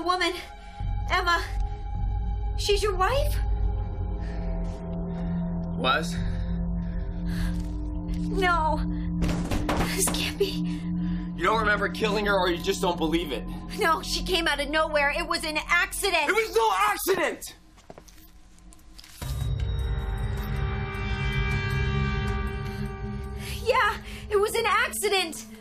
woman. Emma. She's your wife? Was? No. This can't be. You don't remember killing her, or you just don't believe it? No, she came out of nowhere. It was an accident. It was no accident! Yeah, it was an accident.